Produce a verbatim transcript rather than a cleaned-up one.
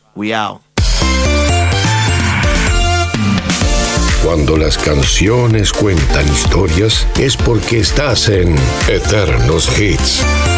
We out. Cuando las canciones cuentan historias es porque estás en Eternos Hits.